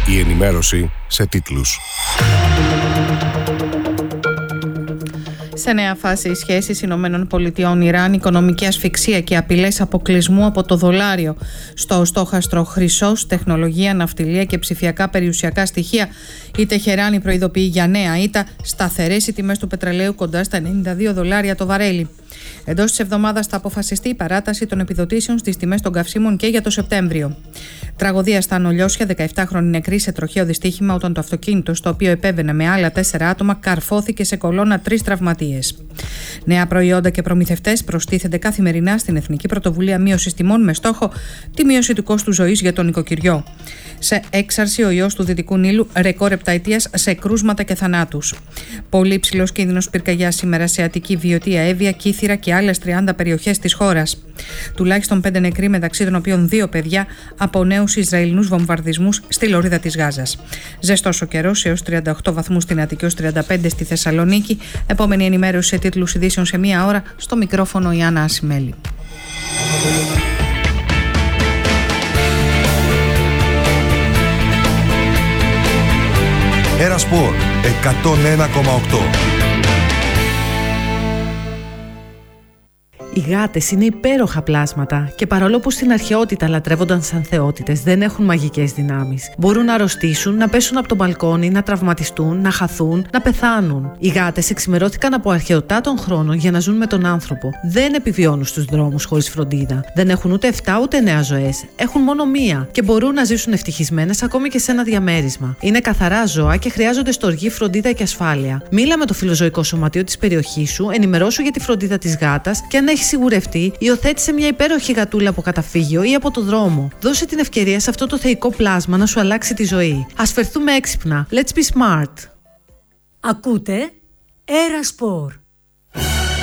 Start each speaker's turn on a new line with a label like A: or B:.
A: Η ενημέρωση σε τίτλους.
B: Σε νέα φάση οι σχέσεις ΗΠΑ-Ιράν, οικονομική ασφυξία και απειλές αποκλεισμού από το δολάριο. Στο στόχαστρο χρυσός, τεχνολογία, ναυτιλία και ψηφιακά περιουσιακά στοιχεία, η Τεχεράνη προειδοποιεί για νέα ήττα, σταθερές οι τιμές του πετρελαίου κοντά στα $92 το βαρέλι. Εντός της εβδομάδας θα αποφασιστεί η παράταση των επιδοτήσεων στις τιμές των καυσίμων και για το Σεπτέμβριο. Τραγωδία στα Ανολιώσια, 17χρονη νεκρή σε τροχαίο δυστύχημα όταν το αυτοκίνητο, στο οποίο επέβαινε με άλλα 4 άτομα, καρφώθηκε σε κολόνα 3 τραυματίες. Νέα προϊόντα και προμηθευτές προστίθενται καθημερινά στην Εθνική Πρωτοβουλία Μείωσης Τιμών με στόχο τη μείωση του κόστου ζωής για τον νοικοκυριό. Σε έξαρση ο ιός του Δυτικού Νείλου, ρεκόρ επταετίας σε κρούσματα και θανάτους. Πολύ ψηλός κίνδυνος πυρκαγιάς σήμερα σε Αττική, Βιωτία, Εύβοια, Κύθυρα και άλλες 30 περιοχές της χώρας. Τουλάχιστον 5 νεκροί, μεταξύ των οποίων 2 παιδιά, από νέους Ισραηλινούς βομβαρδισμούς στη λωρίδα της Γάζας. Ζεστός ο καιρός, έως 38 βαθμούς στην Αττική, έως 35 στη Θεσσαλονίκη. Επόμενη ενημέρωση σε τίτλους ειδήσεων σε 1 ώρα. Στο μικρόφωνο η Άννα Ασημέλη.
A: Ένα Σπορ 101,8.
C: Οι γάτες είναι υπέροχα πλάσματα και παρόλο που στην αρχαιότητα λατρεύονταν σαν θεότητες, δεν έχουν μαγικές δυνάμεις. Μπορούν να αρρωστήσουν, να πέσουν από το μπαλκόνι, να τραυματιστούν, να χαθούν, να πεθάνουν. Οι γάτες εξημερώθηκαν από αρχαιοτά των χρόνων για να ζουν με τον άνθρωπο. Δεν επιβιώνουν στους δρόμους χωρίς φροντίδα. Δεν έχουν ούτε 7 ούτε 9 ζωές. Έχουν μόνο μία και μπορούν να ζήσουν ευτυχισμένες ακόμη και σε ένα διαμέρισμα. Είναι καθαρά ζώα και χρειάζονται στοργή, φροντίδα και ασφάλεια. Μίλα με το φιλοζωικό σωματείο της περιοχής σου, ενημερώσου για τη φροντίδα της γάτας και αν έχει σιγουρευτεί, υιοθέτησε μια υπέροχη γατούλα από καταφύγιο ή από το δρόμο. Δώσε την ευκαιρία σε αυτό το θεϊκό πλάσμα να σου αλλάξει τη ζωή. Ας φερθούμε έξυπνα. Let's be smart.
D: Ακούτε Ένα Σπορ.